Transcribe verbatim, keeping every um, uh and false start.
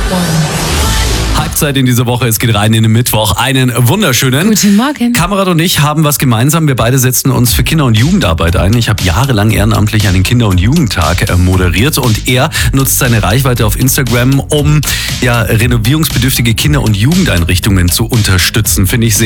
Halbzeit in dieser Woche, es geht rein in den Mittwoch. Einen wunderschönen. Guten Morgen. Kamerad und ich haben was gemeinsam. Wir beide setzen uns für Kinder- und Jugendarbeit ein. Ich habe jahrelang ehrenamtlich einen Kinder- und Jugendtag äh, moderiert und er nutzt seine Reichweite auf Instagram, um ja renovierungsbedürftige Kinder- und Jugendeinrichtungen zu unterstützen. Finde ich sehr